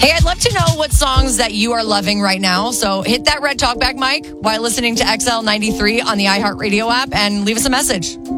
Hey, I'd love to know what songs that you are loving right now. So hit that red talkback mic while listening to XL93 on the iHeartRadio app and leave us a message.